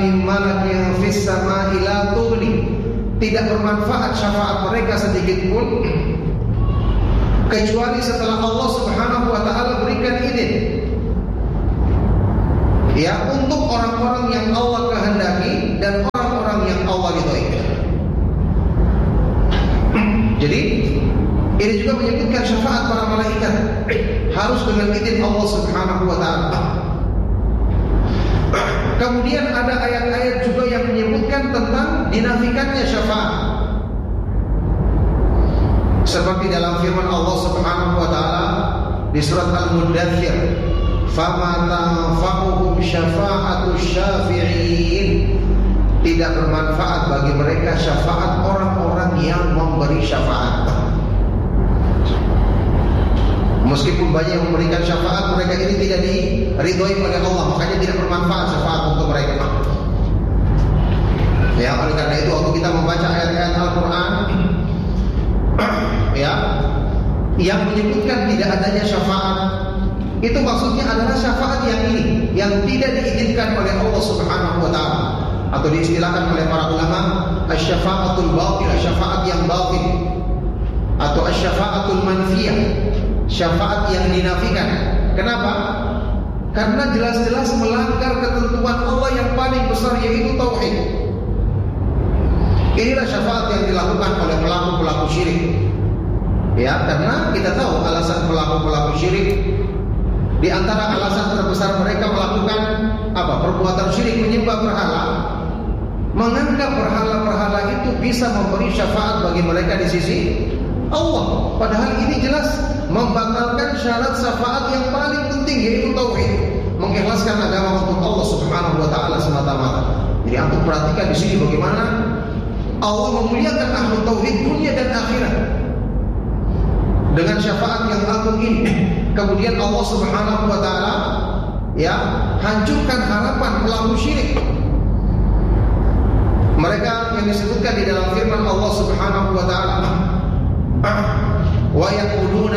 min malakin fis sama'i la tughni, tidak bermanfaat syafaat mereka sedikit pun kecuali setelah Allah Subhanahu wa taala berikan izin. Ya, untuk orang-orang yang Allah kehendaki dan orang-orang yang Allah ridhoi. Jadi ini juga menyebutkan syafaat para malaikat harus dengan izin Allah Subhanahu wa taala. Kemudian ada ayat-ayat juga yang menyebutkan tentang dinafikannya syafaat. Seperti dalam firman Allah Subhanahu wa taala di surat Al-Muddathir, "Fama tanfa'uhum syafa'atus syafi'in." Tidak bermanfaat bagi mereka syafaat orang-orang yang memberi syafaat. Meskipun banyak yang memberikan syafaat, mereka ini tidak diridhoi oleh Allah, makanya tidak bermanfaat syafaat untuk mereka. Ya, oleh karena itu waktu kita membaca ayat-ayat Al-Quran ya, yang menyebutkan tidak adanya syafaat, itu maksudnya adalah syafaat yang ini, yang tidak diizinkan oleh Allah Subhanahu wa taala, atau diistilahkan oleh para ulama asy-syafa'atul batil, syafaat yang batil, atau asy-syafa'atul manfiyah, syafaat yang dinafikan. Kenapa? Karena jelas-jelas melanggar ketentuan Allah yang paling besar, yaitu tauhid. Inilah syafaat yang dilakukan oleh pelaku-pelaku syirik. Ya, karena kita tahu alasan pelaku-pelaku syirik, di antara alasan terbesar mereka melakukan apa? Perbuatan syirik, menyembah berhala, menganggap berhala-berhala itu bisa memberi syafaat bagi mereka di sisi Allah. Padahal ini jelas membatalkan syarat syafaat yang paling penting, yaitu tauhid, mengikhlaskan agama untuk Allah Subhanahu wa taala semata-mata. Jadi antum perhatikan di sini bagaimana Allah memuliakan ahlu tauhid dunia dan akhirat dengan syafaat yang agung ini. Kemudian Allah Subhanahu wa taala ya hancurkan harapan pelaku syirik. Mereka yang disebutkan di dalam firman Allah Subhanahu wa taala, wa yaquluna